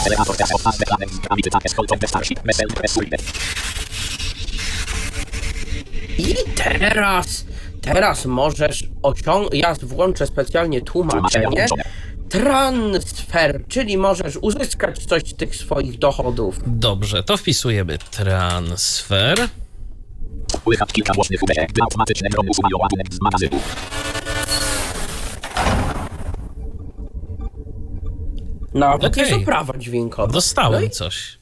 I teraz możesz ja włączę specjalnie tłumaczenie. Transfer, czyli możesz uzyskać coś z tych swoich dochodów. Dobrze, to wpisujemy transfer. Słychać kilka głośnych uderek. Automatyczne drony usuwają ładunek z magazynu. Nawet Okej. jest oprawa dźwiękowa. Dostałem No i coś.